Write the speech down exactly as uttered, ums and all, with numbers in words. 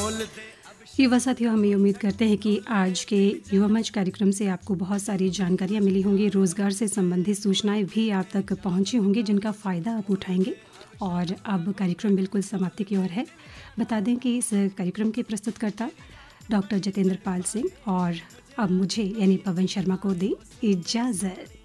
युवा साथियों, हम ये उम्मीद करते हैं कि आज के युवा मंच कार्यक्रम से आपको बहुत सारी जानकारियाँ मिली होंगी, रोज़गार से संबंधित सूचनाएं भी आप तक पहुँची होंगी जिनका फ़ायदा आप उठाएंगे। और अब कार्यक्रम बिल्कुल समाप्ति की ओर है। बता दें कि इस कार्यक्रम के प्रस्तुतकर्ता डॉक्टर जतेंद्र पाल सिंह और अब मुझे यानी पवन शर्मा को दें इजाज़त।